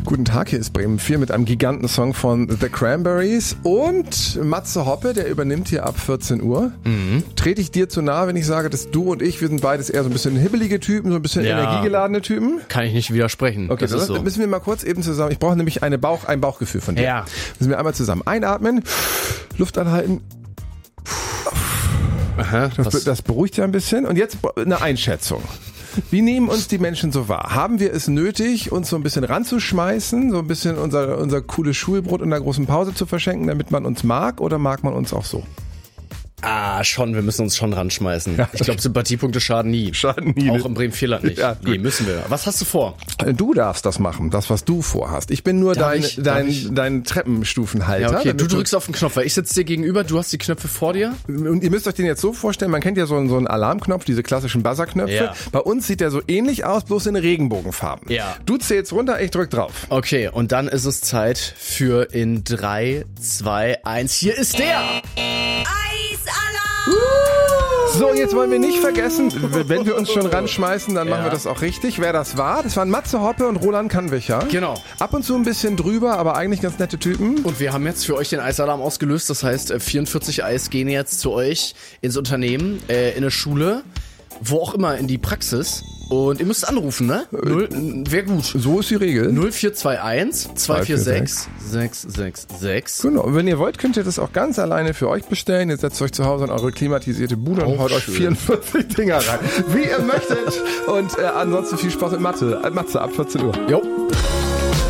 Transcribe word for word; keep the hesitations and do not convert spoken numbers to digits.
Guten Tag, hier ist Bremen vier mit einem Gigantensong von The Cranberries und Matze Hoppe, der übernimmt hier ab vierzehn Uhr. Mhm. Trete ich dir zu nahe, wenn ich sage, dass du und ich, wir sind beides eher so ein bisschen hibbelige Typen, so ein bisschen ja, energiegeladene Typen? Kann ich nicht widersprechen. Okay, das ist so. Müssen wir mal kurz eben zusammen, ich brauche nämlich eine Bauch, ein Bauchgefühl von dir. Ja. Müssen wir einmal zusammen einatmen, Luft anhalten. Aha, das, das beruhigt ja ein bisschen. Und jetzt eine Einschätzung. Wie nehmen uns die Menschen so wahr? Haben wir es nötig, uns so ein bisschen ranzuschmeißen, so ein bisschen unser, unser cooles Schulbrot in der großen Pause zu verschenken, damit man uns mag, oder mag man uns auch so? Ah, schon, wir müssen uns schon ranschmeißen. Ja, ich glaube, Sympathiepunkte schaden nie. Schaden nie. Auch im Bremen-Vierland nicht. Ja, nee, müssen wir. Was hast du vor? Du darfst das machen, das, was du vorhast. Ich bin nur darf dein, ich, dein, dein Treppenstufenhalter. Ja, okay, du drückst auf den Knopf, weil ich sitze dir gegenüber, du hast die Knöpfe vor dir. Und ihr müsst euch den jetzt so vorstellen, man kennt ja so einen, so einen Alarmknopf, diese klassischen Buzzerknöpfe. Ja. Bei uns sieht der so ähnlich aus, bloß in Regenbogenfarben. Ja. Du zählst runter, ich drück drauf. Okay, und dann ist es Zeit für in drei, zwei, eins. Hier ist der! So, jetzt wollen wir nicht vergessen, wenn wir uns schon ranschmeißen, dann machen ja. wir das auch richtig. Wer das war, das waren Matze Hoppe und Roland Kannwicher. Genau. Ab und zu ein bisschen drüber, aber eigentlich ganz nette Typen. Und wir haben jetzt für euch den Eisalarm ausgelöst. Das heißt, vierundvierzig Eis gehen jetzt zu euch ins Unternehmen, äh, in eine Schule, wo auch immer, in die Praxis. Und ihr müsst anrufen, ne? Null, wäre gut. So ist die Regel. null vier zwei eins, zwei vier sechs, sechs sechs sechs. Genau, und wenn ihr wollt, könnt ihr das auch ganz alleine für euch bestellen. Ihr setzt euch zu Hause in eure klimatisierte Bude und haut euch vierundvierzig Dinger rein. Wie ihr möchtet. Und äh, ansonsten viel Spaß mit Mathe. Matze ab vierzehn Uhr. Jo.